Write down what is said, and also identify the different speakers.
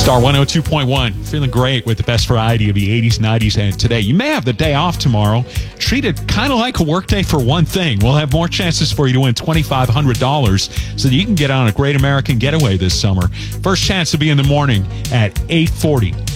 Speaker 1: Star 102.1, feeling great with the best variety of the 80s, 90s, and today. You may have the day off tomorrow. Treat it kind of like a work day for one thing. We'll have more chances for you to win $2,500 so that you can get on a great American getaway this summer. First chance to be in the morning at 8:40.